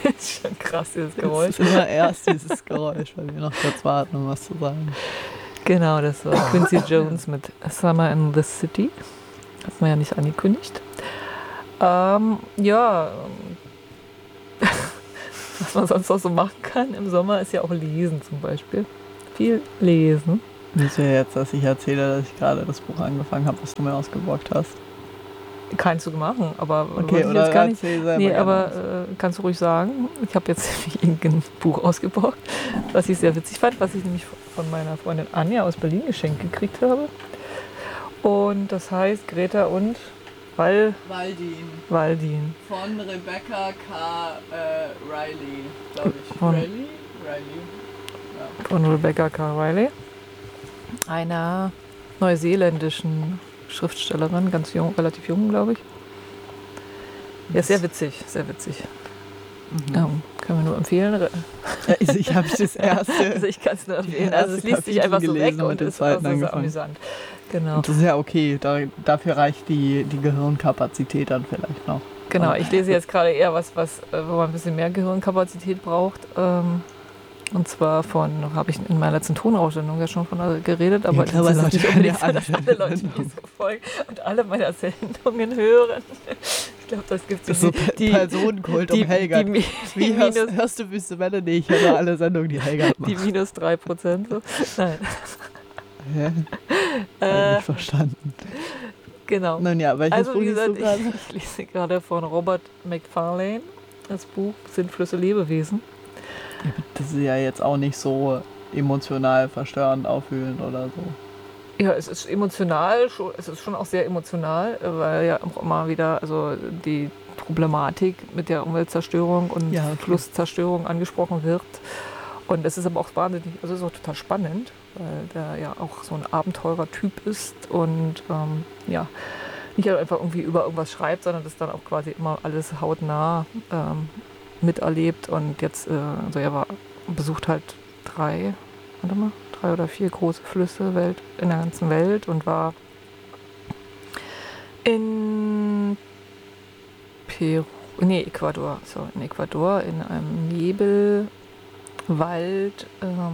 Das ist schon krass, dieses Das Geräusch. ist immer erst dieses Geräusch, weil wir noch kurz warten, um was zu sagen. Genau, das war Quincy Jones mit Summer in the City. Hat man ja nicht angekündigt. Ja, was man sonst noch so machen kann im Sommer, ist ja auch lesen zum Beispiel. Viel lesen. Willst du jetzt, dass ich erzähle, dass ich gerade das Buch angefangen habe, was du mir ausgeborgt hast? Kannst du machen, aber Okay, wollte ich oder jetzt gar nicht. erzähl selber Nee, gerne aber was. kannst du ruhig sagen. Ich habe jetzt ein Buch ausgeborgt, was ich sehr witzig fand, was ich nämlich von meiner Freundin Anja aus Berlin geschenkt gekriegt habe. Und das heißt Greta und Waldin. Von Rebecca K. Riley, glaube ich. Von- Riley? Von Rebecca K. Riley, einer neuseeländischen Schriftstellerin, ganz jung, relativ jung, glaube ich. Ja, sehr witzig, sehr witzig. Können wir nur empfehlen. Ja, ich habe das erste. Also ich kann es nur empfehlen. die Also es erste liest sich Kapitel einfach so weg gelesen und und den ist zweiten also so angefangen. amüsant. Genau. Und das ist ja okay. Dafür reicht die Gehirnkapazität dann vielleicht noch. Genau, ich lese jetzt gerade eher was, wo man ein bisschen mehr Gehirnkapazität braucht. Und zwar habe ich in meiner letzten Tonaussendung ja schon von geredet, aber Ja, das ist Leute nicht hören unbedingt ja so, dass alle alle Leute Sendungen. diese folgen und alle meiner Sendungen hören. Ich glaube, das gibt Das ist so Personenkult um Helga. Wie hörst du Wüste Welle? Nee, ich höre alle Sendungen, die Helga macht. die minus 3%. So. Nein. Hä? Hab ich nicht verstanden. Genau. Nun ja, welches Also Buch wie liest du gesagt, gerade? ich lese gerade von Robert McFarlane das Buch Sind Flüsse Lebewesen. Das ist ja jetzt auch nicht so emotional verstörend, aufwühlend oder so. Ja, es ist emotional, es ist schon auch sehr emotional, weil ja auch immer wieder also die Problematik mit der Umweltzerstörung und Ja, okay. Flusszerstörung angesprochen wird. Und es ist aber auch wahnsinnig, also es ist auch total spannend, weil der ja auch so ein Abenteurer-Typ ist und ja, nicht einfach irgendwie über irgendwas schreibt, sondern das dann auch quasi immer alles hautnah miterlebt. Und jetzt, also er besucht halt 3 oder 4 große Flüsse in der ganzen Welt und war in Ecuador, in einem Nebelwald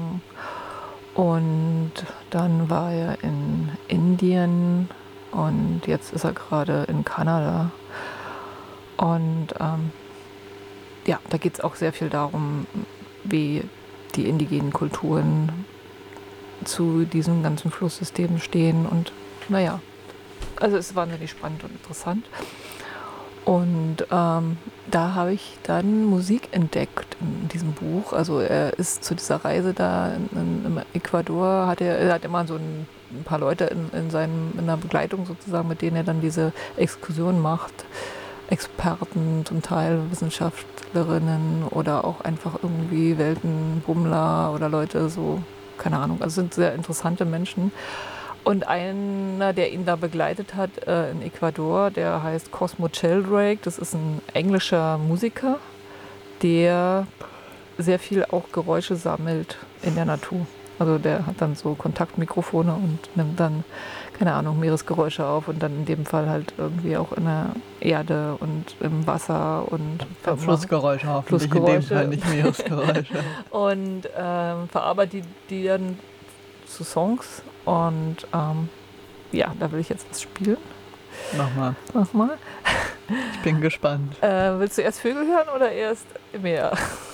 und dann war er in Indien und jetzt ist er gerade in Kanada und ja, da geht es auch sehr viel darum, wie die indigenen Kulturen zu diesem ganzen Flusssystem stehen und naja, also es ist wahnsinnig spannend und interessant. Und da habe ich dann Musik entdeckt in diesem Buch. Also er ist zu dieser Reise da in Ecuador, er hat immer so ein paar Leute in der Begleitung sozusagen, mit denen er dann diese Exkursion macht. Experten, zum Teil Wissenschaftlerinnen oder auch einfach irgendwie Weltenbummler oder Leute so, keine Ahnung, also sind sehr interessante Menschen. Und einer, der ihn da begleitet hat in Ecuador, der heißt Cosmo Sheldrake, das ist ein englischer Musiker, der sehr viel auch Geräusche sammelt in der Natur. Also der hat dann so Kontaktmikrofone und nimmt dann, keine Ahnung, Meeresgeräusche auf und dann in dem Fall halt irgendwie auch in der Erde und im Wasser und Flussgeräusche hoffentlich, in dem Fall nicht Meeresgeräusche. und verarbeitet die dann zu Songs und ja, da will ich jetzt was spielen. Mach mal. Ich bin gespannt. Willst du erst Vögel hören oder erst Meer?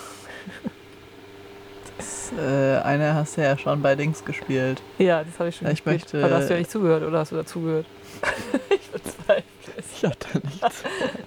Eine hast du ja schon bei Dings gespielt. Ja, das habe ich schon gespielt. Aber da hast du ja nicht zugehört, oder hast du dazugehört? Ich bezweifle es. Ich hatte nichts.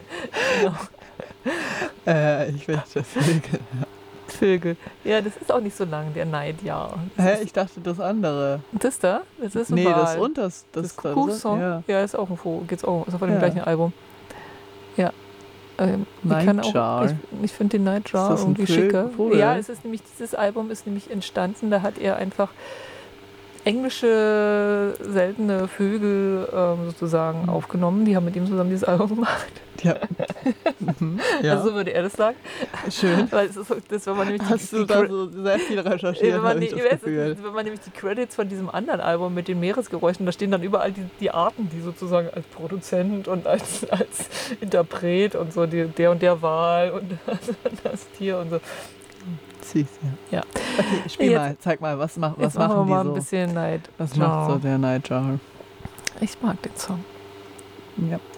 Genau. Ich möchte Vögel. Vögel. Ja, das ist auch nicht so lang, der Neidjahr. Hä? Ich dachte das andere. Das da? Das ist ein Nee, Wal. das unterste. Das Kuckuckssong? Ja. Ja, ist auch ein Vogel. Geht's auch. Ist auch von dem gleichen Album. Ja. Nightjar. Ich finde den Nightjar Ist das ein irgendwie schicker. Vogel? Ja, dieses Album ist nämlich entstanden, da hat er englische seltene Vögel sozusagen aufgenommen. Die haben mit ihm zusammen dieses Album gemacht. Ja. Ja. Also so würde er das sagen. Schön. Weil das, wenn man nämlich Hast du da so sehr viel recherchiert, wenn man, habe ich das Gefühl. wenn man nämlich die Credits von diesem anderen Album mit den Meeresgeräuschen, da stehen dann überall die Arten, die sozusagen als Produzent und als Interpret und so, der und der Wal und das Tier und so. Süß, Ja. Okay, spiel mal, zeig mal, was machen wir die mal so? Ein bisschen Nightjar. Was macht so der Nightjar? Ich mag den Song. Ja.